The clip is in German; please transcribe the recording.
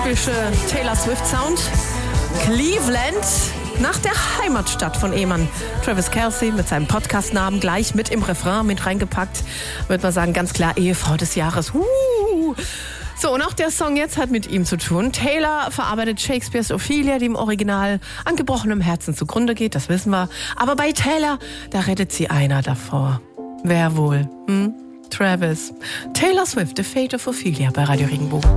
typische Taylor Swift Sound. Cleveland, nach der Heimatstadt von Ehemann Travis Kelce mit seinem Podcastnamen gleich mit im Refrain mit reingepackt. Würde man sagen, ganz klar Ehefrau des Jahres. So, und auch der Song jetzt hat mit ihm zu tun. Taylor verarbeitet Shakespeares Ophelia, die im Original an gebrochenem Herzen zugrunde geht, das wissen wir. Aber bei Taylor, da rettet sie einer davor. Wer wohl? Travis. Taylor Swift, The Fate of Ophelia bei Radio Regenbogen.